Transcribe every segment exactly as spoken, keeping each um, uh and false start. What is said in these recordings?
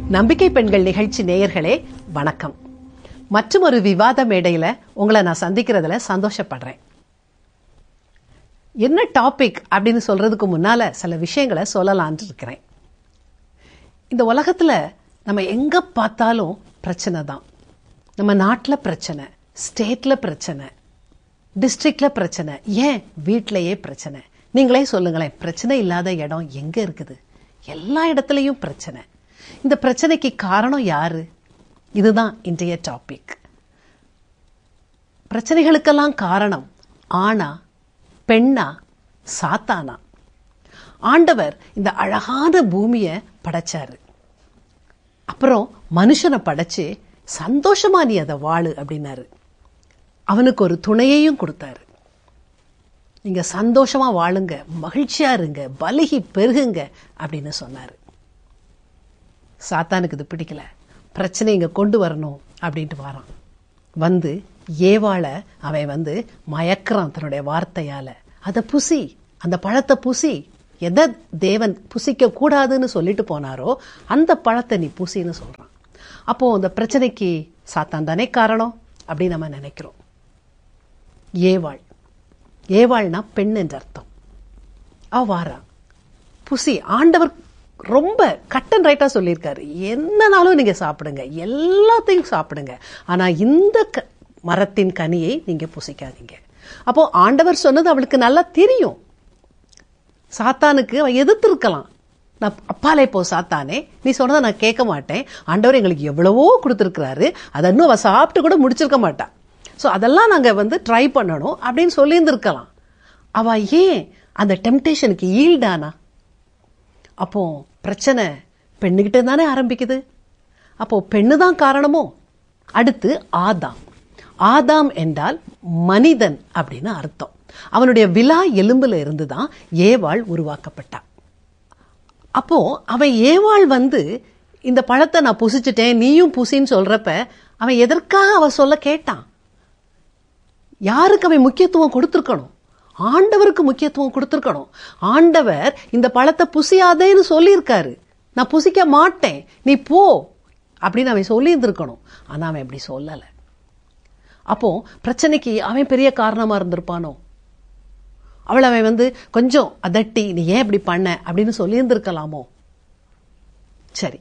நம்பிக்கை பெண்கள் நிகழ்ச்சி நேயர்களே வணக்கம். மற்றும் ஒரு விவாத மேடையில உங்களை நான் சந்திக்கிறதுல சந்தோஷப்படுறேன். என்ன டாபிக் அப்படின்னு சொல்றதுக்கு முன்னால சில விஷயங்களை சொல்லலான்னு இருக்கிறேன். இந்த உலகத்துல நம்ம எங்க பார்த்தாலும் பிரச்சனை தான். நம்ம நாட்டில் பிரச்சனை, ஸ்டேட்ல பிரச்சனை, டிஸ்ட்ரிக்ட்ல பிரச்சனை, ஏன் வீட்டிலேயே பிரச்சனை. நீங்களே சொல்லுங்களேன், பிரச்சனை இல்லாத இடம் எங்க இருக்குது? எல்லா இடத்துலையும் பிரச்சனை. இந்த பிரச்சனைக்கு காரணம் யாரு? இதுதான் இன்றைய டாபிக். பிரச்சனைகளுக்கெல்லாம் காரணம் ஆணா, பெண்ணா, சாத்தானா? ஆண்டவர் இந்த அழகான பூமியை படைச்சாரு. அப்புறம் மனுஷனை படைச்சு சந்தோஷமா நீ அதை வாழு அப்படின்னாரு. அவனுக்கு ஒரு துணையையும் கொடுத்தாரு. நீங்க சந்தோஷமா வாழுங்க, மகிழ்ச்சியா இருங்க, பலுகி பெருகுங்க அப்படின்னு சொன்னாரு. சாத்தானுக்கு இது பிடிக்கல. பிரச்சனை இங்க கொண்டு வரணும் அப்படின்ட்டு வரான். வந்து ஏவாள அவன் வந்து மயக்கிறான் தன்னுடைய வார்த்தையால. அதை புசி, அந்த பழத்தை புசி. எதை தேவன் புசிக்க கூடாதுன்னு சொல்லிட்டு போனாரோ அந்த பழத்தை நீ புசின்னு சொல்றான். அப்போ அந்த பிரச்சனைக்கு சாத்தான் தானே காரணம் அப்படின்னு நம்ம நினைக்கிறோம். ஏவாள், ஏவாள்னா பெண் என்ற அர்த்தம். அவ வாரா, புசி. ஆண்டவர் ரொம்ப கட் அண்ட் ரைட்டா சொல்லியிருக்காரு, என்னனாலும் நீங்க சாப்பிடுங்க, எல்லாத்தையும் சாப்பிடுங்க, ஆனா இந்த மரத்தின் கனியை நீங்க புசிக்காதீங்க. அப்போ ஆண்டவர் சொன்னது அவளுக்கு நல்லா தெரியும். சாத்தானுக்கு அவன் எதிர்த்து இருக்கலாம். நான் அப்பாலே போ சாத்தானே, நீ சொன்னதை நான் கேட்க மாட்டேன், ஆண்டவர் எங்களுக்கு எவ்வளவோ கொடுத்துருக்கிறாரு, அதை இன்னும் அவ சாப்பிட்டு கூட முடிச்சிருக்க மாட்டான், ஸோ அதெல்லாம் நாங்க வந்து ட்ரை பண்ணணும் அப்படின்னு சொல்லியிருந்திருக்கலாம். அவ ஏன் அந்த டெம்டேஷனுக்கு ஈல்டானா? அப்போ பிரச்சனை பெண்ணுகிட்ட தானே ஆரம்பிக்குது. அப்போ பெண்ணு தான் காரணமோ? அடுத்து ஆதாம். ஆதாம் என்றால் மனிதன் அப்படின்னு அர்த்தம். அவனுடைய விலா எலும்புல இருந்துதான் ஏவாள் உருவாக்கப்பட்டான். அப்போ அவன் ஏவாள் வந்து இந்த பழத்தை நான் புசிச்சுட்டேன், நீயும் புசின்னு சொல்றப்ப அவன் எதற்காக அவ சொல்ல கேட்டான்? யாருக்கு அவன் முக்கியத்துவம் கொடுத்திருக்கணும்? ஆண்டவருக்கு முக்கியத்துவம் கொடுத்திருக்கணும். ஆண்டவர் இந்த பழத்தை புசியாதேன்னு சொல்லியிருக்காரு, நான் புசிக்க மாட்டேன், நீ போ அப்படின்னு அவன் சொல்லி இருந்திருக்கணும். ஆனா அவன் அப்படி சொல்லல. அப்போ பிரச்சனைக்கு அவன் பெரிய காரணமா இருந்திருப்பானோ? அவளை அவன் வந்து கொஞ்சம் அதட்டி நீ ஏன் இப்படி பண்ண அப்படின்னு சொல்லி இருந்திருக்கலாமோ? சரி,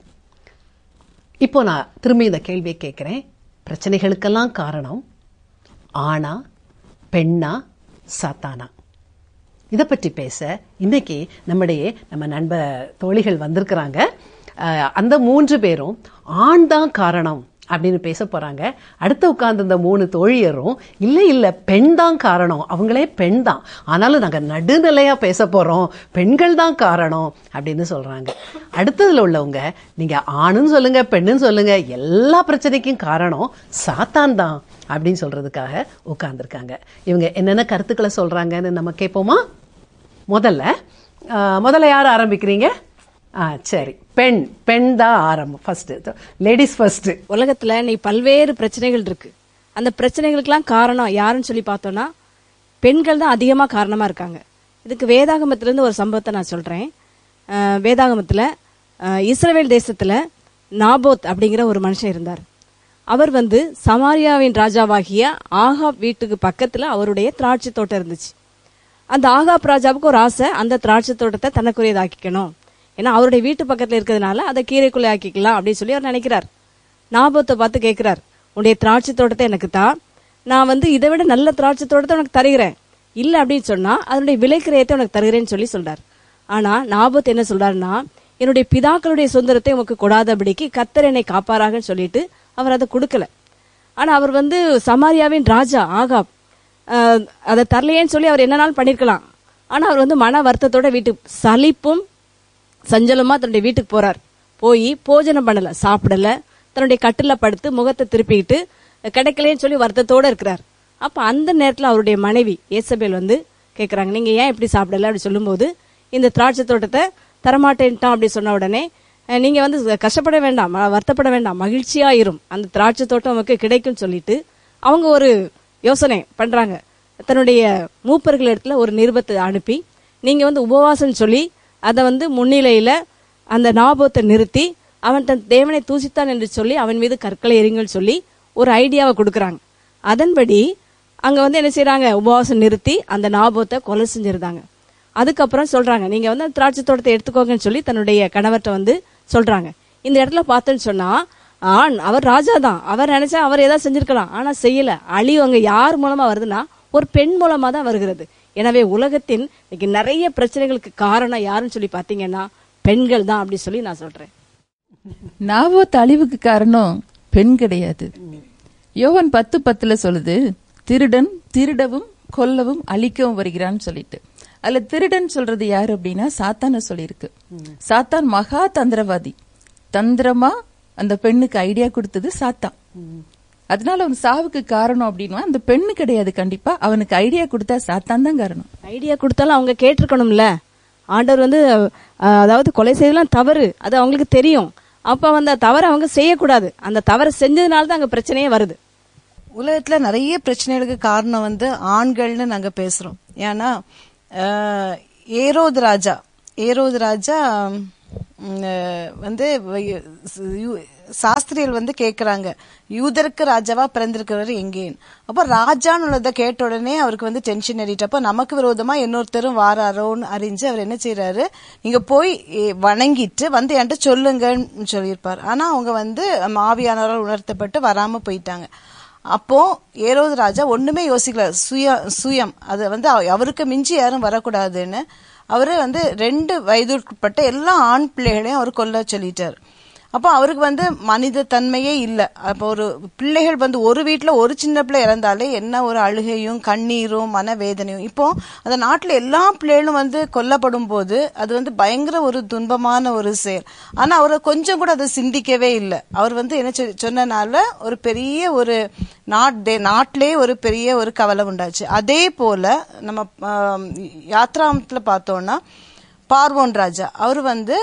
இப்போ நான் திரும்பி இந்த கேள்வியை கேட்கிறேன். பிரச்சனைகளுக்கெல்லாம் காரணம் ஆணா, பெண்ணா, சாத்தானா? இதை பற்றி பேச இன்னைக்கு நம்முடைய நம்ம நண்பர் தோழிகள் வந்திருக்கிறாங்க. அந்த மூன்று பேரும் ஆண் தான் காரணம் அப்படின்னு பேச போறாங்க. அடுத்து உட்கார்ந்து இந்த மூணு தோழியரும் இல்ல இல்ல பெண் தான் காரணம், அவங்களே பெண் தான், ஆனாலும் நாங்க நடுநிலையா பேச போறோம், பெண்கள் தான் காரணம் அப்படின்னு சொல்றாங்க. அடுத்ததுல உள்ளவங்க நீங்க ஆணுன்னு சொல்லுங்க, பெண்ணுன்னு சொல்லுங்க, எல்லா பிரச்சனைக்கும் காரணம் சாத்தான் தான் அப்படின்னு சொல்றதுக்காக உட்கார்ந்துருக்காங்க. இவங்க என்னென்ன கருத்துக்களை சொல்றாங்கன்னு நம்ம கேட்போமா? முதல்ல முதல்ல யார் ஆரம்பிக்கிறீங்க? ஆ சரி, பெண் பெண் தான் ஆரம்பம். First ladies first. உலகத்துல நீ பல்வேறு பிரச்சனைகள் இருக்கு. அந்த பிரச்சனைகளுக்கெல்லாம் காரணம் யாருன்னு சொல்லி பார்த்தோம்னா பெண்கள் தான் அதிகமா காரணமா இருக்காங்க. இதுக்கு வேதாகமத்திலிருந்து ஒரு சம்பவத்தை நான் சொல்றேன். வேதாகமத்துல இஸ்ரவேல் தேசத்துல நாபோத் அப்படிங்கிற ஒரு மனுஷன் இருந்தார். அவர் வந்து சமாரியாவின் ராஜாவாகிய ஆகாப் வீட்டுக்கு பக்கத்துல அவருடைய திராட்சை தோட்டம் இருந்துச்சு. அந்த ஆகாப் ராஜாவுக்கு ஒரு ஆசை, அந்த திராட்சை தோட்டத்தை தனக்குரியதாக்கிக்கணும், ஏன்னா அவருடைய வீட்டு பக்கத்துல இருக்கிறதுனால அதை கீரைக்குள்ளே ஆக்கிக்கலாம் அப்படின்னு சொல்லி அவர் நினைக்கிறார். நாபோத்தை பார்த்து கேட்கிறார், உன்னுடைய திராட்சை தோட்டத்தை எனக்கு தான், நான் வந்து இதை விட நல்ல திராட்சை தோட்டத்தை உனக்கு தருகிறேன், இல்ல அப்படின்னு சொன்னா அதனுடைய விலை கிரயத்தை உனக்கு தருகிறேன்னு சொல்லி சொல்றார். ஆனா நாபோத் என்ன சொல்றாருன்னா, என்னுடைய பிதாக்களுடைய சுதந்திரத்தை உனக்கு கொடாதபடிக்கு கர்த்தர் என்னை காப்பாராகன்னு சொல்லிட்டு அவர் அதை கொடுக்கல. ஆனா அவர் வந்து சமாரியாவின் ராஜா ஆகாப் அதை தரலையேன்னு சொல்லி அவர் என்னன்னாலும் பண்ணிருக்கலாம். ஆனா அவர் வந்து மன வருத்தத்தோட வீட்டுக்கு சலிப்பும் சஞ்சலமா தன்னுடைய வீட்டுக்கு போறார். போய் போஜனம் பண்ணல, சாப்பிடல, தன்னுடைய கட்டில படுத்து முகத்தை திருப்பிக்கிட்டு கிடைக்கலன்னு சொல்லி வருத்தத்தோட இருக்கிறார். அப்ப அந்த நேரத்துல அவருடைய மனைவி ஏசபேல் வந்து கேக்குறாங்க, நீங்க ஏன் இப்படி சாப்பிடல அப்படி சொல்லும்போது, இந்த திராட்சை தோட்டத்தை தரமாட்டேன்ட்டான் அப்படி சொன்ன உடனே, நீங்க வந்து கஷ்டப்பட வேண்டாம், வருத்தப்பட வேண்டாம், மகிழ்ச்சியா இரும், அந்த திராட்சை தோட்டம் நமக்கு கிடைக்கும் சொல்லிட்டு அவங்க ஒரு யோசனை பண்றாங்க. தன்னுடைய மூப்பர்கள் இடத்துல ஒரு நிருபத்தை அனுப்பி, நீங்க வந்து உபவாசம் சொல்லி அதை வந்து முன்னிலையில அந்த நாபோத்தை நிறுத்தி அவன் தன் தேவனை தூசித்தான் என்று சொல்லி அவன் மீது கற்களை எறிங்கள் சொல்லி ஒரு ஐடியாவை கொடுக்கறாங்க. அதன்படி அங்க வந்து என்ன செய்யறாங்க, உபவாசம் நிறுத்தி அந்த நாபோத்தை கொலை செஞ்சிருந்தாங்க. அதுக்கப்புறம் சொல்றாங்க, நீங்க வந்து திராட்சை தோட்டத்தை எடுத்துக்கோங்கன்னு சொல்லி தன்னுடைய கணவர்கிட்ட வந்து சொல்றாங்க. இந்த இடத்துல பார்த்தேன்னு சொன்னா ஆண் அவர் ராஜா தான், அவர் நினைச்சா அவர் ஏதாவது செஞ்சிருக்கலாம், ஆனா செய்யல. அழிவு அங்க யார் மூலமா வருதுன்னா ஒரு பெண் மூலமா தான் வருகிறது. எனவே உலகத்தின் இன்னைக்கு நிறைய பிரச்சனைகளுக்கு காரணம் யாருன்னு சொல்லி பாத்தீங்கன்னா பெண்கள் தான் அப்படி சொல்லி நான் சொல்றேன். நாபோத் அழிவுக்கு காரணம் பெண் கிடையாது. யோவான் பத்து பத்துல சொல்லுது, திருடன் திருடவும் கொல்லவும் அழிக்கவும் வருகிறான்னு சொல்லிட்டு. அதுல திருடன் சொல்றது யாரு அப்படின்னா சாத்தான சொல்லியிருக்கு. சாத்தான் மகா தந்திரவாதி. தந்திரமா அந்த பெண்ணுக்கு ஐடியா கொடுத்தது சாத்தான். அதனால அவன் சாவுக்கு காரணம் அப்படின்னா அந்த பெண்ணு கிடையாது. கண்டிப்பா அவனுக்கு ஐடியா கொடுத்தா சாத்தான் தான் காரணம். ஐடியா கொடுத்தாலும் அவங்க கேட்டிருக்கணும்ல. ஆண்டவர் வந்து அதாவது கொலை செய்யலாம் தவறு, அது அவங்களுக்கு தெரியும். அப்ப அந்த தவறை அவங்க செய்யக்கூடாது. அந்த தவறை செஞ்சதுனால தான் அங்க பிரச்சனையே வருது. உலகத்துல நிறைய பிரச்சனைகளுக்கு காரணம் வந்து ஆண்கள்னு நாங்க பேசுறோம். ஏன்னா ஏரோது ராஜா ஏரோது ராஜா வந்து சாஸ்திரிகள் வந்து கேக்குறாங்க, யூதருக்கு ராஜாவா பிறந்திருக்கிறவர் எங்கேன்னு. அப்ப ராஜான்னு உள்ளதை கேட்ட உடனே அவருக்கு வந்து டென்ஷன் ஏறிட்டு, அப்ப நமக்கு விரோதமா இன்னொருத்தரும் வாராரோன்னு அறிஞ்சு அவர் என்ன செய்யறாரு, நீங்க போய் வணங்கிட்டு வந்து என்கிட்ட சொல்லுங்கன்னு சொல்லியிருப்பார். ஆனா அவங்க வந்து ஆவியானவரால் உணர்த்தப்பட்டு வராம போயிட்டாங்க. அப்போ ஏரோது ராஜா ஒண்ணுமே யோசிக்கல, சுய சுயம் அது வந்து அவருக்கு மிஞ்சி யாரும் வரக்கூடாதுன்னு அவரு வந்து ரெண்டு வயதுக்குட்பட்ட எல்லா ஆண் பிள்ளைகளையும் அவர் கொல்ல சொல்லிட்டார். அப்போ அவருக்கு வந்து மனித தன்மையே இல்லை. அப்போ ஒரு பிள்ளைகள் வந்து ஒரு வீட்டுல ஒரு சின்ன பிள்ளை இறந்தாலே என்ன ஒரு அழுகையும் கண்ணீரும் மனவேதனையும். இப்போ அந்த நாட்டுல எல்லா பிள்ளைகளும் வந்து கொல்லப்படும் போது அது வந்து பயங்கர ஒரு துன்பமான ஒரு செயல். ஆனா அவர் கொஞ்சம் கூட அதை சிந்திக்கவே இல்லை. அவர் வந்து என்ன சொன்னனால ஒரு பெரிய ஒரு நாட் நாட்டிலே ஒரு பெரிய ஒரு கவலை உண்டாச்சு. அதே போல நம்ம யாத்ராமத்துல பார்த்தோம்னா பார்வோன் ராஜா அவர் வந்து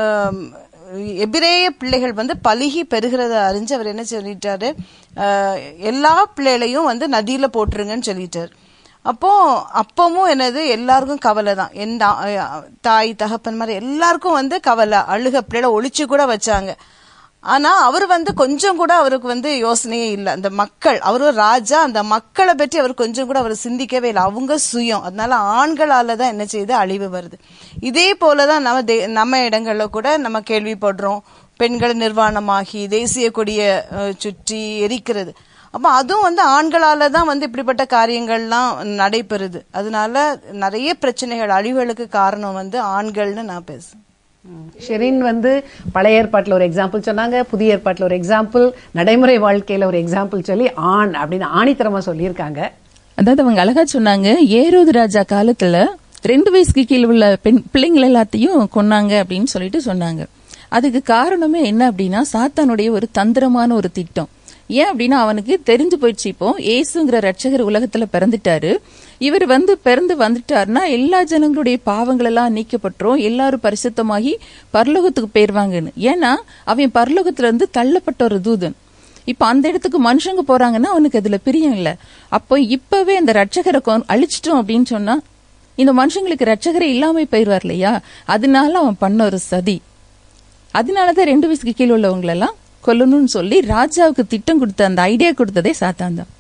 எபிரேய பிள்ளைகள் வந்து பலுகி பெருகிறத அறிஞ்சு அவர் என்ன சொல்லிட்டாரு, எல்லா பிள்ளைகளையும் வந்து நதியில போட்டுருங்கன்னு சொல்லிட்டாரு. அப்போ அப்பவும் என்னது எல்லாருக்கும் கவலை தான். என் தாய் தகப்பன் மாதிரி எல்லாருக்கும் வந்து கவலை, அழுக, பிள்ளைகளை ஒழிச்சு கூட வச்சாங்க. ஆனா அவர் வந்து கொஞ்சம் கூட அவருக்கு வந்து யோசனையே இல்லை. அந்த மக்கள், அவரு ராஜா, அந்த மக்களை பற்றி அவர் கொஞ்சம் கூட அவர் சிந்திக்கவே இல்லை. அவங்க சுயம். அதனால ஆண்களால தான் என்ன செய்யுது, அழிவு வருது. இதே போலதான் நம்ம நம்ம இடங்கள்ல கூட நம்ம கேள்விப்படுறோம், பெண்கள் நிர்வாணமாகி தேசிய கொடிய சுற்றி எரிக்கிறது. அப்ப அதுவும் வந்து ஆண்களால தான் வந்து இப்படிப்பட்ட காரியங்கள்லாம் நடைபெறுது. அதனால நிறைய பிரச்சனைகள், அழிவுகளுக்கு காரணம் வந்து ஆண்கள்னு நான் பேசுறேன். ஷெரின் வந்து பழைய ஏற்பாட்டில் ஒரு எக்ஸாம்பிள் சொன்னாங்க, புதிய ஏற்பாட்டில் ஒரு எக்ஸாம்பிள், நடைமுறை வாழ்க்கையில ஒரு எக்ஸாம்பிள் சொல்லி ஆண் அப்படின்னு ஆணித்தரமா சொல்லியிருக்காங்க. அதாவது அவங்க அழகா சொன்னாங்க, ஏரோது ராஜா காலத்துல ரெண்டு வயசுக்கு கீழே உள்ள பெண் பிள்ளைங்கள் எல்லாத்தையும் கொன்னாங்க அப்படின்னு சொல்லிட்டு சொன்னாங்க. அதுக்கு காரணமே என்ன அப்படின்னா சாத்தானுடைய ஒரு தந்திரமான ஒரு திட்டம். ஏன் அப்படின்னா அவனுக்கு தெரிஞ்சு போயிடுச்சு, இப்போ ஏசுங்கிற ரட்சகர் உலகத்துல பிறந்துட்டாரு, இவர் வந்து பிறந்து வந்துட்டாருன்னா எல்லா ஜனங்களுடைய பாவங்கள் எல்லாம் நீக்கப்பட்டுரும், எல்லாரும் பரிசுத்தமாகி பரலோகத்துக்கு போயிருவாங்கன்னு. ஏன்னா அவன் பரலோகத்துல இருந்து தள்ளப்பட்ட ஒரு தூதன். இப்ப அந்த இடத்துக்கு மனுஷங்க போறாங்கன்னா அவனுக்கு அதுல பிரியம் இல்ல. அப்போ இப்பவே அந்த ரட்சகரை அழிச்சிட்டோம் அப்படின்னு சொன்னா இந்த மனுஷங்களுக்கு ரட்சகரை இல்லாம போயிருவார் இல்லையா. அதனால அவன் பண்ண ஒரு சதி. அதனாலதான் ரெண்டு வயசுக்கு கீழே உள்ளவங்களெல்லாம் கொல்லணும்னு சொல்லி ராஜாவுக்கு திட்டம் கொடுத்த அந்த ஐடியா கொடுத்ததே சாத்தான் தான்.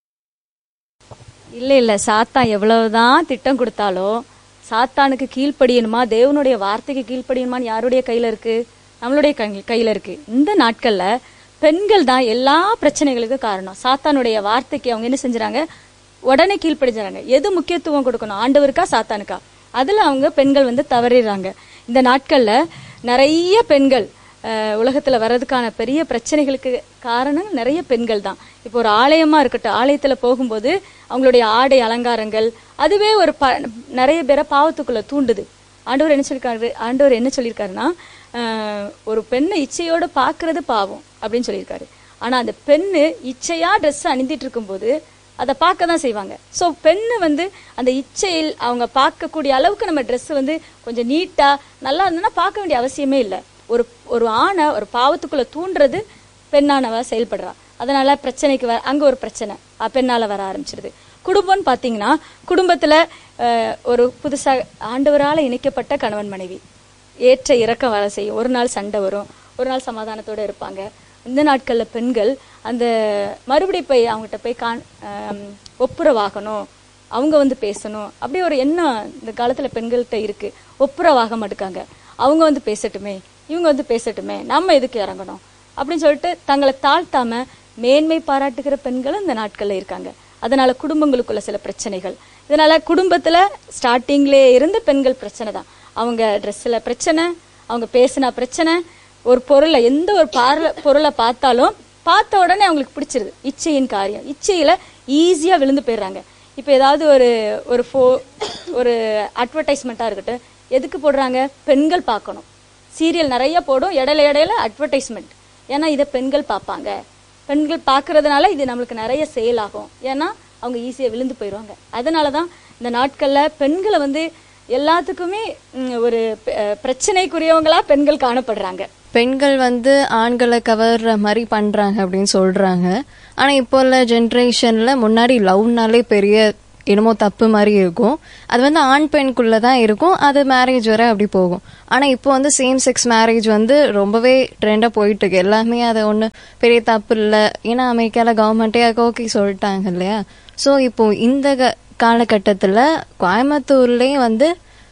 இல்ல இல்ல சாத்தான் எவ்வளவுதான் திட்டம் கொடுத்தாலும் சாத்தானுக்கு கீழ்ப்படியணுமா, தேவனுடைய வார்த்தைக்கு கீழ்ப்படியணுமான்னு யாருடைய கையில இருக்கு? நம்மளுடைய கையில இருக்கு. இந்த நாட்கள்ல பெண்கள் தான் எல்லா பிரச்சனைகளுக்கும் காரணம். சாத்தானுடைய வார்த்தைக்கு அவங்க என்ன செஞ்சாங்க, உடனே கீழ்ப்படிஞ்சாங்க. எது முக்கியத்துவம் கொடுக்கணும், ஆண்டவருக்கா சாத்தானுக்கா? அதுல அவங்க பெண்கள் வந்து தவறிடுறாங்க. இந்த நாட்கள்ல நிறைய பெண்கள் உலகத்துல வர்றதுக்கான பெரிய பிரச்சனைகளுக்கு காரணம் நிறைய பெண்கள் தான். இப்போ ஒரு ஆலயமா இருக்கட்டும், ஆலயத்துல போகும்போது அவங்களுடைய ஆடை அலங்காரங்கள் அதுவே ஒரு ப நிறைய பேரை பாவத்துக்குள்ள தூண்டுது. ஆண்டவர் என்ன சொல்லியிருக்காரு ஆண்டவர் என்ன சொல்லியிருக்காருன்னா ஒரு பெண்ணை இச்சையோட பாக்குறது பாவம் அப்படின்னு சொல்லியிருக்காரு. ஆனா அந்த பெண்ணு இச்சையா ட்ரெஸ் அணிந்திட்டு இருக்கும் போது அதை பார்க்க தான் செய்வாங்க. ஸோ பெண்ணு வந்து அந்த இச்சையில் அவங்க பார்க்கக்கூடிய அளவுக்கு நம்ம ட்ரெஸ் வந்து கொஞ்சம் நீட்டா நல்லா இருந்ததுன்னா பார்க்க வேண்டிய அவசியமே இல்லை. ஒரு ஒரு ஆணை ஒரு பாவத்துக்குள்ள தூண்டுறது பெண்ணானவ செயல்படுறா. அதனால பிரச்சனைக்கு வர அங்க ஒரு பிரச்சனை பெண்ணால வர ஆரம்பிச்சிருது. குடும்பம்னு பாத்தீங்கன்னா குடும்பத்துல ஒரு புதுசா ஆண்டவரால இணைக்கப்பட்ட கணவன் மனைவி ஏற்ற இறக்கம் வேலை செய்யும். ஒரு நாள் சண்டை வரும், ஒரு நாள் சமாதானத்தோட இருப்பாங்க. இந்த நாட்கள்ல பெண்கள் அந்த மறுபடியும் போய் அவங்ககிட்ட போய் கான் ஒப்புரவாகணும், அவங்க வந்து பேசணும், அப்படி ஒரு எண்ணம் இந்த காலத்துல பெண்கள்கிட்ட இருக்கு. ஒப்புரவாக மாட்டுக்காங்க, அவங்க வந்து பேசட்டுமே, இவங்க வந்து பேசட்டுமே, நம்ம எதுக்கு இறங்கணும் அப்படின்னு சொல்லிட்டு தங்களை தாழ்த்தாம மேன்மை பாராட்டுகிற பெண்களும் இந்த நாட்கள்ல இருக்காங்க. அதனால குடும்பங்களுக்குள்ள சில பிரச்சனைகள், இதனால குடும்பத்துல ஸ்டார்டிங்லே இருந்து பெண்கள் பிரச்சனை தான். அவங்க ட்ரெஸ்ல பிரச்சனை, அவங்க பேசினா பிரச்சனை, ஒரு பொருளை எந்த ஒரு பார்ல பொருளை பார்த்தாலும் பார்த்த உடனே அவங்களுக்கு பிடிச்சிருது. இச்சையின் காரியம், இச்சையில ஈஸியா விழுந்து போயிடுறாங்க. இப்ப ஏதாவது ஒரு ஒரு ஃபோ ஒரு அட்வர்டைஸ்மெண்ட்டா இருக்கட்டும், எதுக்கு போடுறாங்க? பெண்கள் பார்க்கணும். சீரியல் நிறைய போடும், இடையில இடையில அட்வர்டைஸ்மெண்ட். ஏன்னா இதை பெண்கள் பார்ப்பாங்க, பெண்கள் பார்க்கறதுனால இது நம்மளுக்கு நிறைய சேல் ஆகும். ஏன்னா அவங்க ஈஸியா விழுந்து போயிடுவாங்க. அதனாலதான் இந்த நாட்கள்ல பெண்களை வந்து எல்லாத்துக்குமே ஒரு பிரச்சனைக்குரியவங்களா பெண்கள் காணப்படுறாங்க. பெண்கள் வந்து ஆண்களை கவர்ற மாதிரி பண்றாங்க அப்படின்னு சொல்றாங்க. ஆனா இப்போ உள்ள ஜென்ரேஷன்ல முன்னாடி லவ்னாலே பெரிய என்னமோ தப்பு மாதிரி இருக்கும். அது வந்து ஆண் பெண்குள்ளதான் இருக்கும், அது மேரேஜ் வரை அப்படி போகும். ஆனா இப்போ வந்து சேம் செக்ஸ் மேரேஜ் வந்து ரொம்பவே ட்ரெண்டா போயிட்டு இருக்கு. எல்லாமே அது ஒண்ணு பெரிய தப்பு இல்லை, ஏன்னா அமெரிக்கால கவர்மெண்டே ஓகே சொல்லிட்டாங்க இல்லையா. ஸோ இப்போ இந்த காலகட்டத்துல கோயம்புத்தூர்லயும் வந்து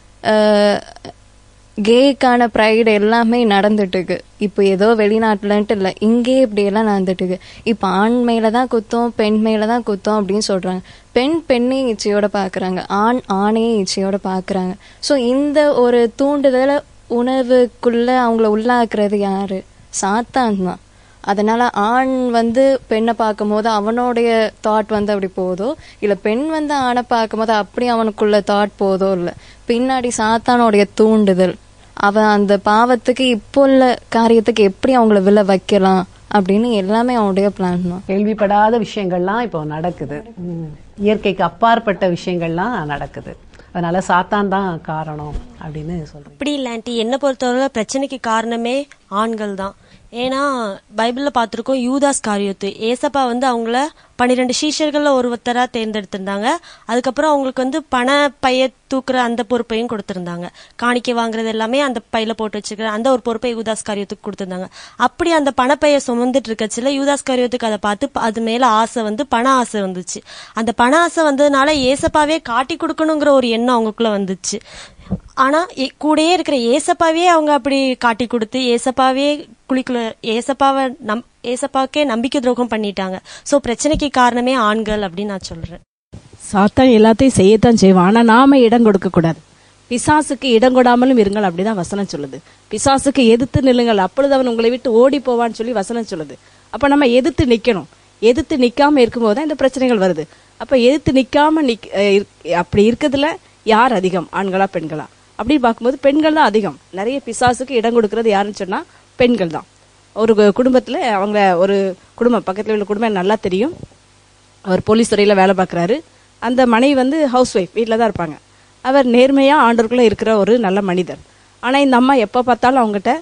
கேக்கான ப்ரைடு எல்லாமே நடந்துட்டு இருக்கு. இப்போ ஏதோ வெளிநாட்டுலன்ட்டு இல்லை, இங்கே இப்படி எல்லாம் நடந்துட்டு இருக்கு. இப்போ ஆண் மேலதான் குத்தம், பெண் மேலதான் குத்தம் அப்படின்னு சொல்றாங்க. பெண் பெண்ணையும் இச்சையோட பாக்குறாங்க, ஆண் ஆணையும் இச்சையோட பாக்குறாங்க. ஸோ இந்த ஒரு தூண்டுதல உணவுக்குள்ள அவங்கள உள்ளாக்குறது யாரு? சாத்தான் தான். அதனால ஆண் வந்து பெண்ணை பார்க்கும் போது அவனுடைய தாட் வந்து அப்படி போதோ, இல்ல பெண் வந்து ஆணை பார்க்கும் போது அப்படி அவனுக்குள்ள தாட் போதோ, இல்ல பின்னாடி சாத்தானுடைய தூண்டுதல், அவன் அந்த பாவத்துக்கு இப்போ உள்ள காரியத்துக்கு எப்படி அவங்கள விழ வைக்கலாம் அப்படின்னு எல்லாமே அவனுடைய பிளான் தான். கேள்விப்படாத விஷயங்கள்லாம் இப்போ நடக்குது, இயற்கைக்கு அப்பாற்பட்ட விஷயங்கள்லாம் நடக்குது. அதனால சாத்தான் தான் காரணம் அப்படின்னு சொல்றேன். இப்படி இல்லாண்டி என்ன பொறுத்தவரை பிரச்சனைக்கு காரணமே ஆண்கள் தான். ஏன்னா பைபிள்ல பார்த்திருக்கோம், யூதாஸ் காரியத்து ஏசப்பா வந்து அவங்கள பன்னிரெண்டு சீஷர்கள்ல ஒருத்தரா தேர்ந்தெடுத்திருந்தாங்க. அதுக்கப்புறம் அவங்களுக்கு வந்து பண பைய தூக்குற அந்த பொறுப்பையும் கொடுத்திருந்தாங்க. காணிக்கை வாங்குறது எல்லாமே அந்த பையில போட்டு வச்சுக்கிற அந்த ஒரு பொறுப்பை யூதாஸ் காரியத்துக்கு கொடுத்திருந்தாங்க. அப்படி அந்த பணப்பைய சுமந்துட்டு இருக்கச்சுல யூதாஸ் காரியத்துக்கு அதை பார்த்து அது மேல ஆசை வந்து பண ஆசை வந்துச்சு. அந்த பண ஆசை வந்ததுனால ஏசப்பாவே காட்டி கொடுக்கணுங்கிற ஒரு எண்ணம் அவங்களுக்குள்ள வந்துச்சு. ஆனா கூடயே இருக்கிற ஏசப்பாவே அவங்க அப்படி காட்டி கொடுத்து ஏசப்பாவே குளிக்குள்ள ஏசப்பாவை நம் ஏசப்பாக்கே நம்பிக்கை துரோகம் பண்ணிட்டாங்க. சோ பிரச்சனைக்கு காரணமே ஆண்கள் அப்படின்னு நான் சொல்றேன். சாத்தான் எல்லாத்தையும் செய்யத்தான் செய்வான், ஆனா நாம இடம் கொடுக்க கூடாது. பிசாசுக்கு இடம் கொடாமலும் இருங்கள் அப்படிதான் வசனம் சொல்லுது. பிசாசுக்கு எதிர்த்து நில்லுங்கள், அப்பொழுது அவன் உங்களை விட்டு ஓடி போவான்னு சொல்லி வசனம் சொல்லுது. அப்ப நம்ம எதிர்த்து நிக்கணும். எதிர்த்து நிக்காம இருக்கும்போதுதான் இந்த பிரச்சனைகள் வருது. அப்ப எதிர்த்து நிக்காம நிக் அப்படி இருக்கிறதுல யார் அதிகம், ஆண்களா பெண்களா அப்படின்னு பார்க்கும்போது பெண்கள் தான் அதிகம். நிறைய பிசாசுக்கு இடம் கொடுக்கறது யாருன்னு சொன்னா பெண்கள் தான். ஒரு குடும்பத்துல அவங்க ஒரு குடும்பம் பக்கத்துல உள்ள குடும்பம் நல்லா தெரியும். அவர் போலீஸ் துறையில வேலை பார்க்கறாரு. அந்த மனைவி வந்து ஹவுஸ் ஒய்ஃப், வீட்டில தான் இருப்பாங்க. அவர் நேர்மையா ஆண்டவருக்குள்ள இருக்கிற ஒரு நல்ல மனிதர். ஆனா இந்த அம்மா எப்ப பார்த்தாலும் அவங்ககிட்ட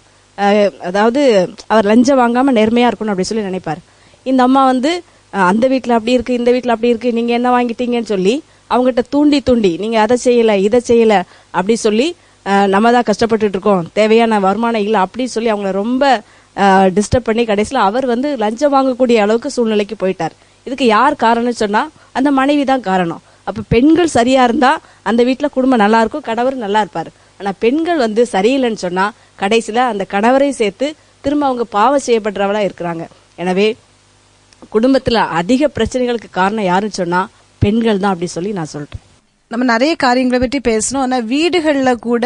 அதாவது அவர் லஞ்சம் வாங்காம நேர்மையா இருக்கணும் அப்படின்னு சொல்லி நினைப்பாரு. இந்த அம்மா வந்து அந்த வீட்டுல அப்படி இருக்கு, இந்த வீட்டுல அப்படி இருக்கு, நீங்க என்ன வாங்கிட்டீங்கன்னு சொல்லி அவங்ககிட்ட தூண்டி தூண்டி நீங்க அதை செய்யல இதை செய்யல அப்படி சொல்லி நம்ம தான் கஷ்டப்பட்டுட்டு இருக்கோம், தேவையான வருமானம் இல்லை அப்படின்னு சொல்லி அவங்கள ரொம்ப டிஸ்டர்ப் பண்ணி கடைசியில் அவர் வந்து லஞ்சம் வாங்கக்கூடிய அளவுக்கு சூழ்நிலைக்கு போயிட்டார். இதுக்கு யார் காரணம்னு சொன்னா அந்த மனைவி தான் காரணம். அப்ப பெண்கள் சரியா இருந்தா அந்த வீட்டுல குடும்பம் நல்லா இருக்கும், கணவர் நல்லா இருப்பாரு. ஆனா பெண்கள் வந்து சரியில்லைன்னு சொன்னா கடைசியில அந்த கணவரையும் சேர்த்து திரும்ப அவங்க பாவம் செய்யப்படுறவளா இருக்கிறாங்க. எனவே குடும்பத்துல அதிக பிரச்சனைகளுக்கு காரணம் யாருன்னு சொன்னா பெண்கள் தான் அப்படி சொல்லி நான் சொல்றேன். நம்ம நிறைய காரியங்களை பற்றி பேசணும். ஆனா வீடுகள்ல கூட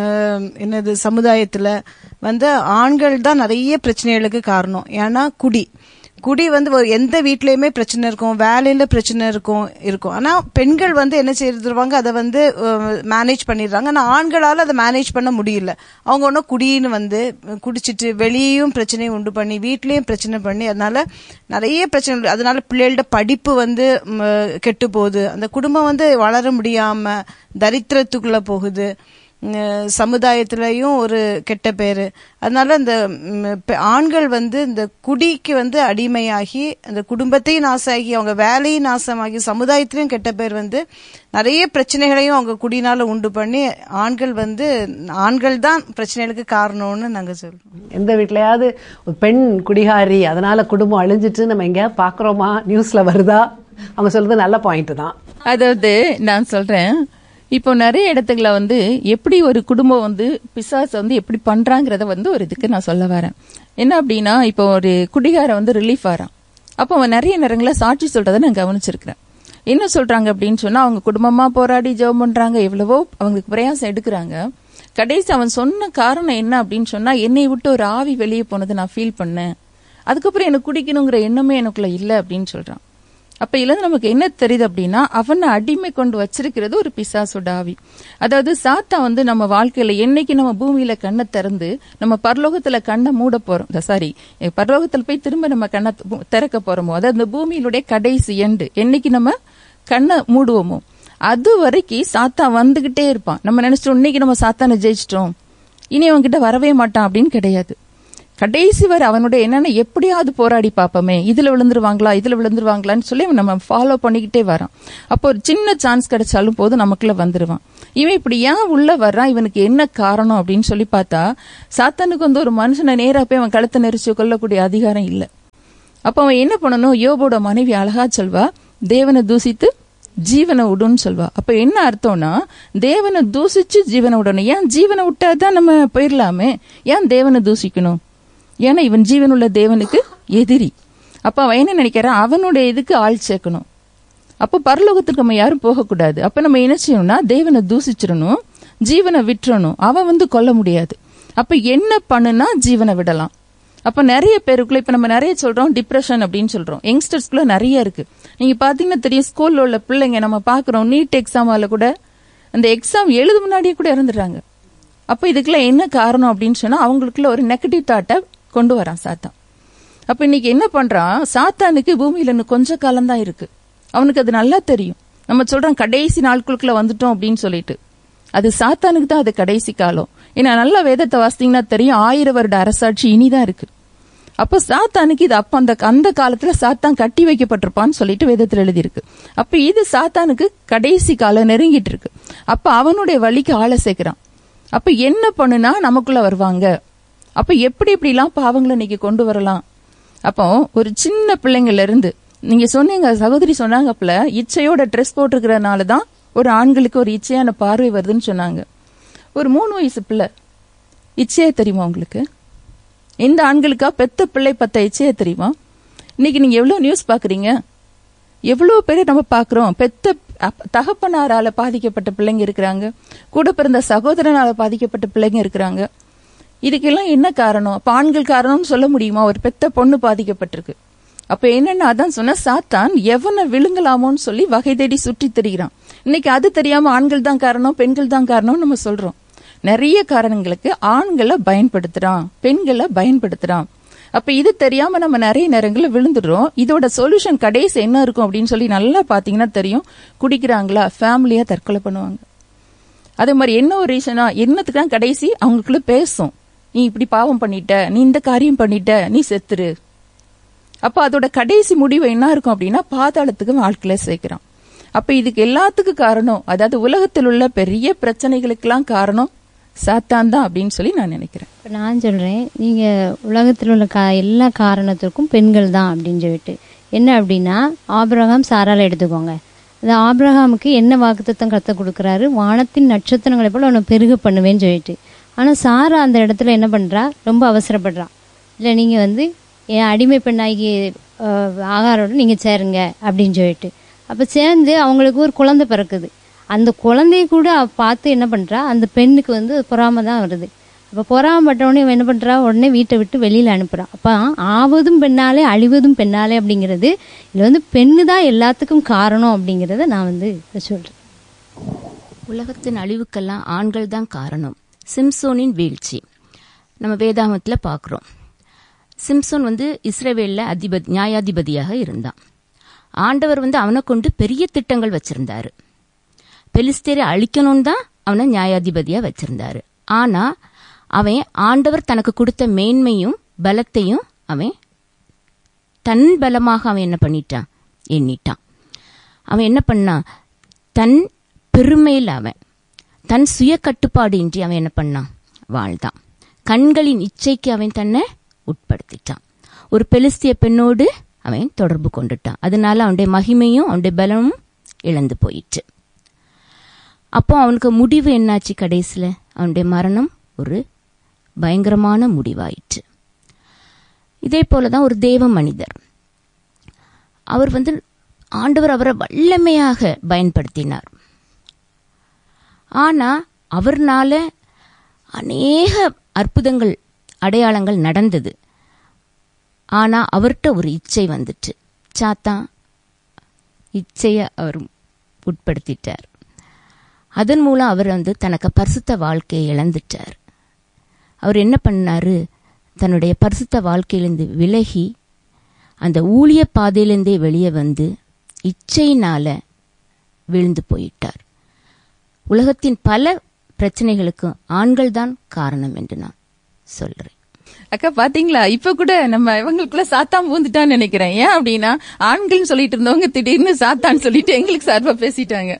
என்னது சமுதாயத்துல வந்து ஆண்கள் தான் நிறைய பிரச்சனைகளுக்கு காரணம். ஏன்னா குடி குடி வந்து எந்த வீட்லயுமே பிரச்சனை இருக்கும், வேலையில பிரச்சனை இருக்கும் இருக்கும் ஆனா பெண்கள் வந்து என்ன செய்திருவாங்க, அதை வந்து மேனேஜ் பண்ணிடுறாங்க. ஆனா ஆண்களால அதை மேனேஜ் பண்ண முடியல. அவங்க ஒன்னும் குடின்னு வந்து குடிச்சிட்டு வெளியேயும் பிரச்சனையை உண்டு பண்ணி வீட்லயும் பிரச்சனை பண்ணி அதனால நிறைய பிரச்சனை. அதனால பிள்ளைகளோட படிப்பு வந்து கெட்டு போகுது, அந்த குடும்பம் வந்து வளர முடியாம தரித்திரத்துக்குள்ள போகுது. சமுதாயத்திலையும் ஒரு கெட்ட பேரு. அதனால இந்த ஆண்கள் வந்து இந்த குடிக்கு வந்து அடிமையாகி அந்த குடும்பத்தையும் நாசமாகி அவங்க வேலையும் நாசமாகி சமுதாயத்திலையும் கெட்ட பேர் வந்து நிறைய பிரச்சனைகளையும் அவங்க குடினால உண்டு பண்ணி ஆண்கள் வந்து ஆண்கள் தான் பிரச்சனைகளுக்கு காரணம்னு நாங்க சொல்றோம். எந்த வீட்லயாவது ஒரு பெண் குடிகாரி அதனால குடும்பம் அழிஞ்சிட்டு நம்ம எங்கேயாவது பாக்குறோமா? நியூஸ்ல வருதா? அவங்க சொல்றது நல்ல பாயிண்ட் தான். அதாவது நான் சொல்றேன், இப்போ நிறைய இடத்துல வந்து எப்படி ஒரு குடும்பம் வந்து பிசாசை வந்து எப்படி பண்றாங்கிறத வந்து ஒரு இதுக்கு நான் சொல்ல வரேன். என்ன அப்படின்னா, இப்போ ஒரு குடிகார வந்து ரிலீஃப் ஆறான். அப்போ அவன் நிறைய நேரங்களில் சாட்சி சொல்றதை நான் கவனிச்சிருக்கிறேன். என்ன சொல்றாங்க அப்படின்னு சொன்னா, அவங்க குடும்பமா போராடி ஜெபம் பண்றாங்க, எவ்வளவோ அவங்களுக்கு பிரயாசம் எடுக்கிறாங்க. கடைசி அவன் சொன்ன காரணம் என்ன அப்படின்னு சொன்னா, என்னை விட்டு ஒரு ஆவி வெளியே போனது நான் ஃபீல் பண்ணேன், அதுக்கப்புறம் எனக்கு குடிக்கணுங்கிற எண்ணமே எனக்குள்ள இல்லை அப்படின்னு சொல்றான். அப்ப இதுல நமக்கு என்ன தெரியுது அப்படின்னா, அவனை அடிமை கொண்டு வச்சிருக்கிறது ஒரு பிசாசோட ஆவி. அதாவது சாத்தா வந்து நம்ம வாழ்க்கையில என்னைக்கு நம்ம பூமியில கண்ணை திறந்து நம்ம பரலோகத்துல கண்ணை மூட போறோம், சாரி பரலோகத்துல போய் திரும்ப நம்ம கண்ணை திறக்க போறோமோ, அதாவது இந்த பூமியிலுடைய கடைசி எண்டு என்னைக்கு நம்ம கண்ணை மூடுவோமோ அது வரைக்கும் சாத்தா வந்துகிட்டே இருப்பான். நம்ம நினைச்சிட்டோம் இன்னைக்கு நம்ம சாத்தானை ஜெயிச்சிட்டோம், இனி அவன் கிட்ட வரவே மாட்டான் அப்படின்னு கிடையாது. கடைசி வரை அவனுடைய என்னன்னா எப்படியாவது போராடி பார்ப்போமே, இதுல விழுந்துருவாங்களா இதுல விழுந்துருவாங்களான்னு சொல்லி நம்ம ஃபாலோ பண்ணிக்கிட்டே வரான். அப்போ ஒரு சின்ன சான்ஸ் கிடைச்சாலும் போதும் நமக்குள்ள வந்துருவான். இவன் இப்படி ஏன் உள்ள வர்றான், இவனுக்கு என்ன காரணம் அப்படின்னு சொல்லி பார்த்தா, சாத்தானுக்கு வந்து ஒரு மனுஷனை நேரா போய் அவன் கழுத்தை நெரிச்சு கொள்ளக்கூடிய அதிகாரம் இல்லை. அப்ப அவன் என்ன பண்ணணும், யோபோட மனைவி அழகா சொல்வா, தேவனை தூசித்து ஜீவனை விடுன்னு சொல்வா. அப்ப என்ன அர்த்தம்னா, தேவனை தூசிச்சு ஜீவனை விடணும். ஏன் ஜீவனை விட்டாதான் நம்ம போயிடலாமே, ஏன் தேவனை தூசிக்கணும்? ஏன்னா இவன் ஜீவனுள்ள தேவனுக்கு எதிரி. அப்ப அவன் என்ன நினைக்கிறான், அவனுடைய இதுக்கு ஆள் சேர்க்கணும். அப்போ பரலோகத்துக்கு நம்ம யாரும் போகக்கூடாது. அப்ப நம்ம என்ன செய்யணும்னா, தேவனை தூசிச்சிடணும், ஜீவனை விட்டுறணும். அவன் வந்து கொல்ல முடியாது. அப்ப என்ன பண்ணுனா ஜீவனை விடலாம். அப்ப நிறைய பேருக்குள்ள இப்ப நம்ம நிறைய சொல்றோம் டிப்ரெஷன் அப்படின்னு சொல்றோம், யங்ஸ்டர்ஸ்குள்ள நிறைய இருக்கு. நீங்க பாத்தீங்கன்னா தெரியும், ஸ்கூல்ல உள்ள பிள்ளைங்க நம்ம பாக்குறோம், நீட் எக்ஸாமால கூட அந்த எக்ஸாம் எழுது முன்னாடியே கூட இறந்துடுறாங்க. அப்ப இதுக்கெல்லாம் என்ன காரணம் அப்படின்னு சொன்னா, அவங்களுக்குள்ள ஒரு நெகட்டிவ் தாட்டை கொண்டு வரான் சாத்தான். அப்ப இன்னைக்கு என்ன பண்றான், சாத்தானுக்கு பூமியில இன்னும் கொஞ்ச காலம் தான் இருக்கு, அவனுக்கு அது நல்லா தெரியும். நம்ம சொல்றோம் கடைசி நாட்களுக்குள்ள வந்துட்டோம் அப்படின்னு சொல்லிட்டு, அது சாத்தானுக்கு தான் அது கடைசி காலம். ஏன்னா நல்ல வேதத்தை வாசித்தீங்கன்னா தெரியும், ஆயிரம் வருட அரசாட்சி இனிதான் இருக்கு. அப்ப சாத்தானுக்கு இது அப்ப அந்த அந்த காலத்துல சாத்தான் கட்டி வைக்கப்பட்டிருப்பான்னு சொல்லிட்டு வேதத்துல எழுதி இருக்கு. அப்ப இது சாத்தானுக்கு கடைசி காலம் நெருங்கிட்டு இருக்கு. அப்ப அவனுடைய வழிக்கு ஆளை சேர்க்கிறான். அப்ப என்ன பண்ணுனா நமக்குள்ள வருவாங்க. அப்ப எப்படி இப்படி எல்லாம் பாவங்களை இன்னைக்கு கொண்டு வரலாம். அப்போ ஒரு சின்ன பிள்ளைங்கள்ல இருந்து, நீங்க சொன்னீங்க சகோதரி சொன்னாங்கப்பல, இச்சையோட ட்ரெஸ் போட்டிருக்கிறதுனாலதான் ஒரு ஆண்களுக்கு ஒரு இச்சையான பார்வை வருதுன்னு சொன்னாங்க. ஒரு மூணு வயசு பிள்ளை இச்சையே தெரியுமா உங்களுக்கு? எந்த ஆண்களுக்கா பெத்த பிள்ளை பத்த இச்சையே தெரியுமா? இன்னைக்கு நீங்க எவ்வளவு நியூஸ் பாக்குறீங்க, எவ்வளவு பேரை நம்ம பாக்குறோம். பெத்த தகப்பனாரால பாதிக்கப்பட்ட பிள்ளைங்க இருக்கிறாங்க, கூட பிறந்த சகோதரனால பாதிக்கப்பட்ட பிள்ளைங்க இருக்கிறாங்க. இதுக்கெல்லாம் என்ன காரணம்? அப்ப ஆண்கள் காரணம்னு சொல்ல முடியுமா? ஒரு பெத்த பொண்ணு பாதிக்கப்பட்டிருக்கு. அப்ப என்னன்னா, அதான் சொன்ன, சாத்தான் எவனை விழுங்கலாமோன்னு சொல்லி வகை தேடி சுற்றி திரிகிறான். இன்னைக்கு அது தெரியாம ஆண்கள் தான் காரணம், பெண்கள் தான் காரணம் நம்ம சொல்றோம். நிறைய காரணங்களுக்கு ஆண்களை பயன்படுத்துறான், பெண்களை பயன்படுத்துறான். அப்ப இது தெரியாம நம்ம நிறைய நேரங்கள்ல விழுந்துடுறோம். இதோட சொல்யூஷன் கடைசி என்ன இருக்கும் அப்படின்னு சொல்லி நல்லா பாத்தீங்கன்னா தெரியும். குடிக்கிறாங்களா, ஃபேமிலியா தற்கொலை பண்ணுவாங்க. அதே மாதிரி என்ன ஒரு ரீசனா, என்னத்துக்கு தான் கடைசி அவங்களுக்குள்ள பேசும், நீ இப்படி பாவம் பண்ணிட்ட, நீ இந்த காரியம் பண்ணிட்ட, நீ செத்துரு. அப்ப அதோட கடைசி முடிவு என்ன இருக்கும் அப்படின்னா, பாதாளத்துக்கு வாழ்க்கையில சேர்க்கிறான். அப்ப இதுக்கு எல்லாத்துக்கும் காரணம், அதாவது உலகத்தில் உள்ள பெரிய பிரச்சனைகளுக்கெல்லாம் காரணம் சாத்தான் தான் அப்படின்னு சொல்லி நான் நினைக்கிறேன். இப்போ நான் சொல்றேன், நீங்க உலகத்தில் உள்ள கா எல்லா காரணத்திற்கும் பெண்கள் தான் அப்படின்னு சொல்லிட்டு, என்ன அப்படின்னா ஆபிரகாம் சாரால எடுத்துக்கோங்க. அந்த ஆபிரகாமுக்கு என்ன வாக்குத்தத்தம் கத்த கொடுக்குறாரு, வானத்தின் நட்சத்திரங்களை போல அவனை பெருக பண்ணுவேன்னு சொல்லிட்டு. ஆனால் சாரா அந்த இடத்துல என்ன பண்றா, ரொம்ப அவசரப்படுறா. இல்லை நீங்க வந்து என் அடிமை பெண்ணாகி ஆகாரோட நீங்க சேருங்க அப்படின்னு சொல்லிட்டு. அப்ப சேர்ந்து அவங்களுக்கு ஒரு குழந்தை பிறக்குது. அந்த குழந்தைய கூட பார்த்து என்ன பண்றா, அந்த பெண்ணுக்கு வந்து பொறாம தான் வருது. அப்ப பொறாமப்பட்டவொடனே என்ன பண்றா, உடனே வீட்டை விட்டு வெளியில அனுப்புறான். அப்ப ஆவதும் பெண்ணாலே அழிவதும் பெண்ணாலே அப்படிங்கிறது இதுல வந்து பெண்ணு தான் எல்லாத்துக்கும் காரணம் அப்படிங்கிறத நான் வந்து சொல்றேன். உலகத்தின் அழிவுக்கெல்லாம் ஆண்கள் தான் காரணம். சிம்சோனின் வீழ்ச்சி நம்ம வேதாகமத்துல பாக்குறோம். சிம்சோன் வந்து இஸ்ரவேல்ல அதிபதி நியாயாதிபதியாக இருந்தான். ஆண்டவர் வந்து அவனை கொண்டு பெரிய திட்டங்கள் வச்சிருந்தாரு. பெலிஸ்தேரை அழிக்கணும்னு தான் அவனை நியாயாதிபதியா வச்சிருந்தாரு. ஆனா அவன் ஆண்டவர் தனக்கு கொடுத்த மேன்மையும் பலத்தையும் அவன் தன் பலமாக அவன் என்ன பண்ணிட்டான், எண்ணிட்டான். அவன் என்ன பண்ணான், தன் பெருமையில் அவன் தன் சுய கட்டுப்பாடு இன்றி அவன் என்ன பண்ணான், வாழ்ந்தான். கண்களின் இச்சைக்கு அவன் தன்னை உட்படுத்திட்டான். ஒரு பெலிஸ்திய பெண்ணோடு அவன் தொடர்பு கொண்டுட்டான். அதனால அவனுடைய மகிமையும் அவனுடைய பலமும் இழந்து போயிற்று. அப்போ அவனுக்கு முடிவு என்னாச்சு, கடைசியில அவனுடைய மரணம் ஒரு பயங்கரமான முடிவாயிற்று. இதே போலதான் ஒரு தேவ மனிதர், அவர் வந்து ஆண்டவர் அவரை வல்லமையாக பயன்படுத்தினார். ஆனா அவர்னால அநேக அற்புதங்கள் அடையாளங்கள் நடந்தது. ஆனா அவர்கிட்ட ஒரு இச்சை வந்துட்டு, சாத்தான் இச்சைய அவர் உட்படுத்திட்டார். அதன் மூலம் அவர் வந்து தனக்கு பரிசுத்த வாழ்க்கையை இழந்துட்டார். அவர் என்ன பண்ணாரு, தன்னுடைய பரிசுத்த வாழ்க்கையிலிருந்து விலகி அந்த ஊழிய பாதையிலிருந்தே வெளியே வந்து இச்சையினால விழுந்து போயிட்டார். உலகத்தின் பல பிரச்சனைகளுக்கு ஆண்கள் தான் காரணம் என்று நான் சொல்றேன். அக்கா பாத்தீங்களா, இப்ப கூட நம்ம இவங்களுக்குள்ள சாத்தான் பூந்துட்டான்னு நினைக்கிறேன். ஏன் அப்படின்னா, ஆண்கள் சொல்லிட்டு இருந்தவங்க திடீர்னு சாத்தான்னு சொல்லிட்டு எங்களுக்கு சார்பா பேசிட்டாங்க.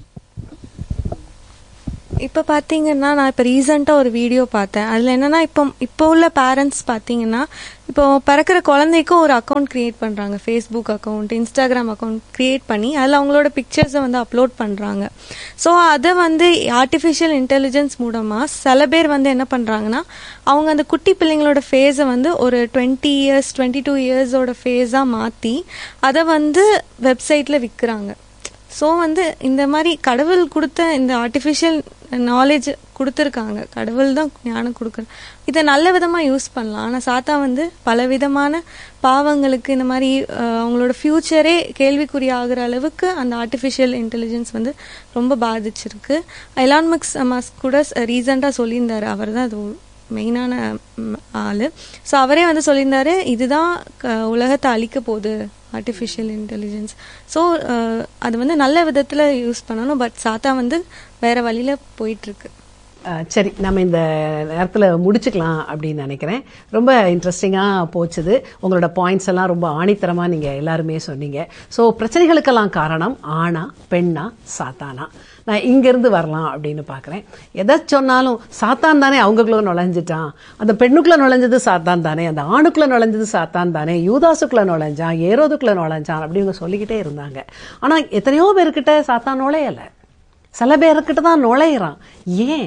இப்போ பார்த்தீங்கன்னா நான் இப்போ ரீசெண்டாக ஒரு வீடியோ பார்த்தேன். அதில் என்னென்னா இப்போ இப்போ உள்ள பேரண்ட்ஸ் பார்த்தீங்கன்னா இப்போ பிறக்கிற குழந்தைக்கும் ஒரு அக்கௌண்ட் க்ரியேட் பண்ணுறாங்க, Facebook account, Instagram account create பண்ணி அதில் அவங்களோட பிக்சர்ஸை வந்து அப்லோட் பண்ணுறாங்க. ஸோ அதை வந்து ஆர்டிஃபிஷியல் இன்டெலிஜென்ஸ் மூலமாக சில பேர் வந்து என்ன பண்ணுறாங்கன்னா, அவங்க அந்த குட்டி பிள்ளைங்களோட ஃபேஸை வந்து ஒரு டுவெண்ட்டி இயர்ஸ் டுவெண்ட்டி டூ இயர்ஸோட ஃபேஸாக மாற்றி அதை வந்து வெப்சைட்டில் விற்கிறாங்க. ஸோ வந்து இந்த மாதிரி கடவுள் கொடுத்த இந்த ஆர்டிஃபிஷியல் நாலேஜ் கொடுத்துருக்காங்க, கடவுள் தான் ஞானம் கொடுக்குற, இதை நல்ல விதமாக யூஸ் பண்ணலாம். ஆனால் சாத்தா வந்து பல விதமான பாவங்களுக்கு இந்த மாதிரி அவங்களோட ஃப்யூச்சரே கேள்விக்குறி ஆகிற அளவுக்கு அந்த ஆர்டிஃபிஷியல் இன்டெலிஜென்ஸ் வந்து ரொம்ப பாதிச்சிருக்கு. எலான் மஸ்க் மஸ்க் கூட ரீசெண்டாக சொல்லியிருந்தாரு, அவர் தான் அது மெயினான ஆள். ஸோ அவரே வந்து சொல்லியிருந்தாரு, இதுதான் உலகத்தை அழிக்க போகுது ஆர்டிஃபிஷியல் இன்டெலிஜென்ஸ். ஸோ அது வந்து நல்ல விதத்தில் யூஸ் பண்ணணும். பட் சாத்தா வந்து வேற வழியில் போயிட்டுருக்கு. சரி, நம்ம இந்த நேரத்தில் முடிச்சுக்கலாம் அப்படின்னு நினைக்கிறேன். ரொம்ப இன்ட்ரெஸ்டிங்காக போச்சுது. உங்களோட பாயிண்ட்ஸ் எல்லாம் ரொம்ப ஆணித்தரமாக நீங்கள் எல்லாருமே சொன்னீங்க. ஸோ பிரச்சனைகளுக்கெல்லாம் காரணம் ஆணா பெண்ணா சாத்தானா? நான் இங்கேருந்து வரலாம் அப்படின்னு பார்க்குறேன். எதை சொன்னாலும் சாத்தான் தானே அவங்களுக்குள்ள நுழைஞ்சிட்டான், அந்த பெண்ணுக்குள்ளே நுழைஞ்சது சாத்தான் தானே, அந்த ஆணுக்குள்ளே நுழைஞ்சது சாத்தான் தானே, யூதாசுக்குள்ளே நுழைஞ்சான், ஏரோதுக்குள்ளே நுழைஞ்சான் அப்படின்னு சொல்லிக்கிட்டே இருந்தாங்க. ஆனால் எத்தனையோ பேர்கிட்ட சாத்தான் நுழையலை, சில பேர்கிட்ட தான் நுழையிறான். ஏன்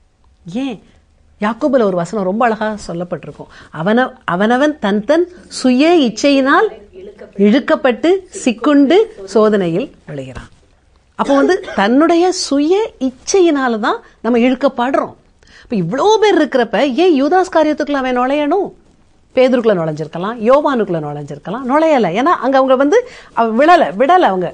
ஏன் யாக்கோபுல ஒரு வசனம் ரொம்ப அழகாக சொல்லப்பட்டிருக்கும், அவன அவனவன் தன் தன் சுய இச்சையினால் இழுக்கப்பட்டு சிக்குண்டு சோதனையில் விழுகிறான். அப்போ வந்து தன்னுடைய சுய இச்சையினால தான் நம்ம இழுக்கப்படுறோம். இப்போ இவ்வளோ பேர் இருக்கிறப்ப ஏன் யூதாஸ் காரியத்துக்குள்ள அவன் நுழையணும்? பேதுருக்குள்ள நுழைஞ்சிருக்கலாம், யோவானுக்குள்ள நுழைஞ்சிருக்கலாம், நுழையலை. ஏன்னா அங்கே அவங்க வந்து விடலை விடலை அவங்க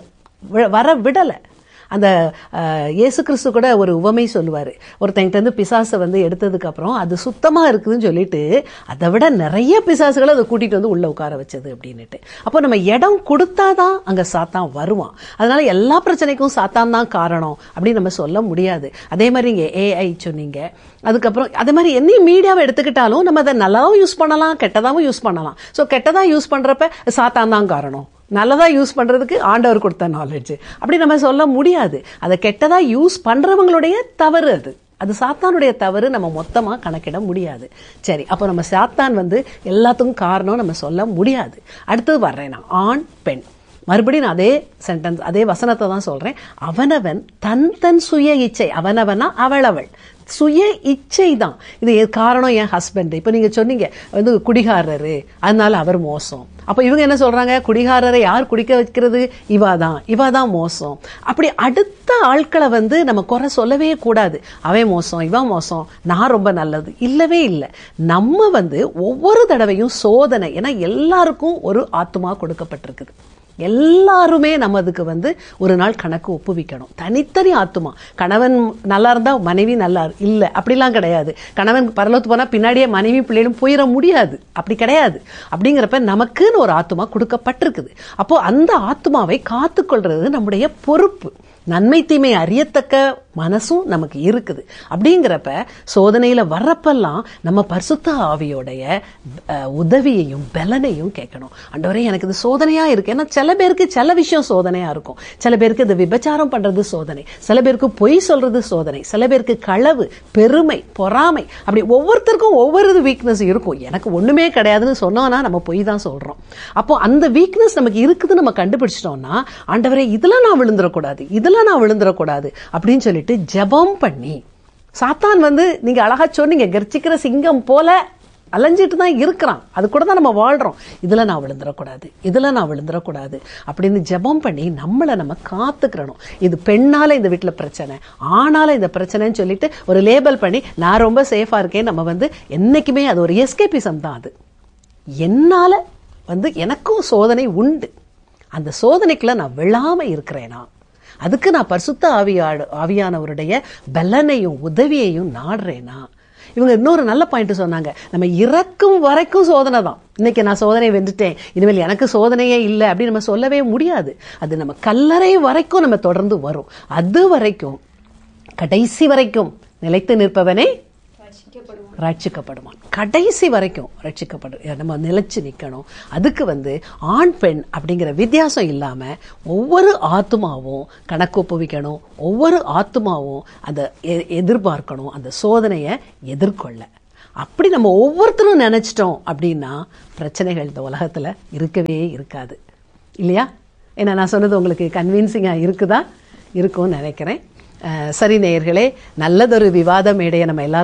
வர விடலை. அந்த இயேசு கிறிஸ்து கூட ஒரு உவமை சொல்லுவார், ஒருத்தங்கிட்ட வந்து பிசாசை வந்து எடுத்ததுக்கு அப்புறம் அது சுத்தமாக இருக்குதுன்னு சொல்லிட்டு அதை விட நிறைய பிசாசுகளை அதை கூட்டிகிட்டு வந்து உள்ளே உட்கார வச்சது அப்படின்னுட்டு. அப்போ நம்ம இடம் கொடுத்தாதான் அங்கே சாத்தான் வருவான். அதனால எல்லா பிரச்சனைக்கும் சாத்தான் தான் காரணம் அப்படின்னு நம்ம சொல்ல முடியாது. அதே மாதிரி இங்கே ஏஐ சொன்னீங்க, அதுக்கப்புறம் அதே மாதிரி என்ன மீடியாவை எடுத்துக்கிட்டாலும் நம்ம அதை நல்லாவும் யூஸ் பண்ணலாம், கெட்டதாகவும் யூஸ் பண்ணலாம். ஸோ கெட்டதாக யூஸ் பண்ணுறப்ப சாத்தான் தான் காரணம், நல்லதா யூஸ் பண்றதுக்கு ஆண்டவர் கொடுத்த நாலேஜ் அப்படி நம்ம சொல்ல முடியாது. அதை கெட்டதா யூஸ் பண்றவங்களுடைய தவறு, அது அது சாத்தானுடைய தவறு நம்ம மொத்தமா கணக்கிட முடியாது. சரி, அப்போ நம்ம சாத்தான் வந்து எல்லாத்துக்கும் காரணம் நம்ம சொல்ல முடியாது. அடுத்தது வர்றேன் நான், ஆண் பெண். மறுபடியும் நான் அதே சென்டென்ஸ் அதே வசனத்தை தான் சொல்றேன். அவனவன் தன் தன் சுய இச்சை, அவனவனா அவளவள் சுய இச்சை தான். இது காரணம் என் ஹஸ்பண்ட். இப்போ நீங்க சொன்னீங்க வந்து குடிகாரரு, அதனால அவர் மோசம். அப்போ இவங்க என்ன சொல்றாங்க, குடிகாரரை யார் குடிக்க வைக்கிறது, இவாதான் இவாதான் மோசம். அப்படி அடுத்த ஆட்களை வந்து நம்ம குறை சொல்லவே கூடாது. அவன் மோசம், இவன் மோசம், நான் ரொம்ப நல்லது, இல்லவே இல்லை. நம்ம வந்து ஒவ்வொரு தடவையும் சோதனை, ஏன்னா எல்லாருக்கும் ஒரு ஆத்துமா கொடுக்கப்பட்டிருக்குது, எல்லாருமே நம்ம அதுக்கு வந்து ஒரு நாள் கணக்கு ஒப்புவிக்கணும். தனித்தனி ஆத்துமா, கணவன் நல்லா இருந்தா மனைவி நல்லா இல்லை அப்படிலாம் கிடையாது. கணவன் பரலோகத்துக்கு போனா பின்னாடியே மனைவி பிள்ளைகளும் போயிட முடியாது, அப்படி கிடையாது. அப்படிங்கிறப்ப நமக்குன்னு ஒரு ஆத்துமா கொடுக்கப்பட்டிருக்குது. அப்போ அந்த ஆத்துமாவை காத்துக்கொள்றது நம்முடைய பொறுப்பு. நன்மை தீமை அறியத்தக்க மனசும் நமக்கு இருக்குது. அப்படிங்கிறப்ப சோதனையில வர்றப்பெல்லாம் நம்ம பரிசுத்த ஆவியோடைய உதவியையும் பலனையும் கேட்கணும். ஆண்டவரே எனக்கு இது சோதனையா இருக்கு. ஏன்னா சில பேருக்கு சில விஷயம் சோதனையா இருக்கும். சில பேருக்கு இது விபச்சாரம் பண்றது சோதனை, சில பேருக்கு பொய் சொல்றது சோதனை, சில பேருக்கு களவு, பெருமை, பொறாமை, அப்படி ஒவ்வொருத்தருக்கும் ஒவ்வொரு வீக்னஸ் இருக்கும். எனக்கு ஒண்ணுமே கிடையாதுன்னு சொன்னோம்னா நம்ம பொய் தான் சொல்றோம். அப்போ அந்த வீக்னஸ் நமக்கு இருக்குதுன்னு நம்ம கண்டுபிடிச்சிட்டோம்னா, ஆண்டவரே இதெல்லாம் நான் விழுந்துடக்கூடாது, இதெல்லாம் நான் விழுந்துடக்கூடாது அப்படின்னு சொல்லிட்டு ஜெபம் பண்ணி, சாத்தான் வந்து நீங்க அழகா சொன்னீங்க, கர்ச்சிக்கிற சிங்கம் போல அலைஞ்சிட்டு தான் இருக்கிறான், அது கூட தான் நம்ம வாழ்றோம். இதுல நான் விழுந்துடக்கூடாது, இதுல நான் விழுந்துடக்கூடாது அப்படின்னு ஜெபம் பண்ணி நம்மளை நம்ம காத்துக்கிறணும். இது பெண்ணால இந்த வீட்டுல பிரச்சனை, ஆனால இந்த பிரச்சனைன்னு சொல்லிட்டு ஒரு லேபல் பண்ணி நான் ரொம்ப சேஃபா இருக்கேன், நம்ம வந்து என்னைக்குமே அது ஒரு எஸ்கேபிசம் தான். அது என்னால வந்து எனக்கும் சோதனை உண்டு, அந்த சோதனைக்குள்ள நான் விழாம இருக்கிறேனா, அதுக்கு நான் பரிசுத்த ஆவியாடு ஆவியானவருடைய பலனையும் உதவியையும் நாடுறேனா. இவங்க இன்னொரு நல்ல பாயிண்ட் சொன்னாங்க, நம்ம இறக்கும் வரைக்கும் சோதனை தான். இன்னைக்கு நான் சோதனை வென்றுட்டேன், இனிமேல் எனக்கு சோதனையே இல்லை அப்படின்னு நம்ம சொல்லவே முடியாது. அது நம்ம கல்லறை வரைக்கும் நம்ம தொடர்ந்து வரும். அது வரைக்கும் கடைசி வரைக்கும் நிலைத்து நிற்பவனே ரட்சிக்கப்படுவான். கடைசி வரைக்கும் ரட்சிக்கப்படும். நம்ம நிலைச்சு நிக்கணும். அதுக்கு வந்து ஆண் பெண் அப்படிங்கிற வித்தியாசம் இல்லாம ஒவ்வொரு ஆத்துமாவும் கணக்கு ஒப்புவிக்கணும். ஒவ்வொரு ஆத்துமாவும் அந்த எதிர்பார்க்கணும், அந்த சோதனையை எதிர்கொள்ள. அப்படி நம்ம ஒவ்வொருத்தரும் நினைச்சிட்டோம் அப்படின்னா பிரச்சனைகள் இந்த உலகத்துல இருக்கவே இருக்காது, இல்லையா? ஏன்னா நான் சொன்னது உங்களுக்கு கன்வின்சிங்கா இருக்குதா? இருக்கும்னு நினைக்கிறேன். சரி நேயர்களே, நல்லதொரு விவாத மேடையை நம்ம எல்லாரும்